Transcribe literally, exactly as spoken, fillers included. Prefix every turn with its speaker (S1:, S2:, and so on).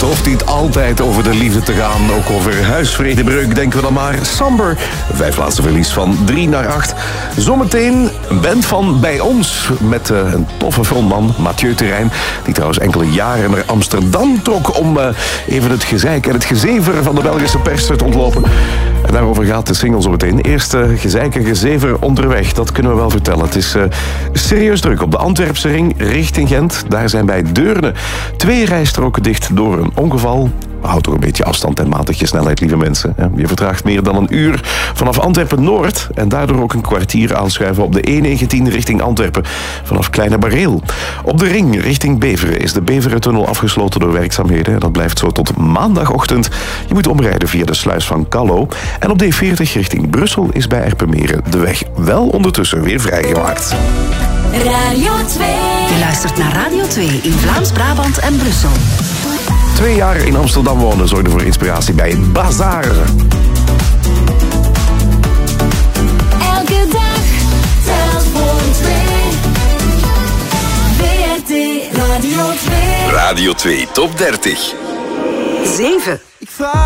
S1: hoeft niet altijd over de liefde te gaan. Ook over huisvredebreuk denken we dan maar. Samber, vijf laatste verlies van drie naar acht. Zometeen een band van Bij Ons. Met uh, een toffe frontman, Mathieu Terrein. Die trouwens enkele jaren naar Amsterdam trok om uh, even het gezeik en het gezever van de Belgische pers te ontlopen. En daarover gaat de single zo meteen. Eerst uh, gezeik en gezever onderweg, dat kunnen we wel vertellen. Het is uh, serieus druk op de Antwerpse ring richting Gent. Daar zijn bij Deurne twee rijstroken dicht door een ongeval. Houd toch een beetje afstand en matig je snelheid, lieve mensen. Je vertraagt meer dan een uur vanaf Antwerpen-Noord en daardoor ook een kwartier aanschuiven op de E negentien richting Antwerpen vanaf Kleine Bareel. Op de ring richting Beveren is de Beverentunnel afgesloten door werkzaamheden. Dat blijft zo tot maandagochtend. Je moet omrijden via de sluis van Callo. En op D veertig richting Brussel is bij Erpenmeren de weg wel ondertussen weer vrijgemaakt.
S2: Radio twee.
S3: Je luistert naar Radio twee in Vlaams-Brabant en Brussel.
S1: Twee jaar in Amsterdam wonen zorgde voor inspiratie bij Bazaar.
S2: Elke dag telt voor twee. V R T Radio twee.
S4: Radio twee Top dertig.
S3: zeven.
S5: Ik vraag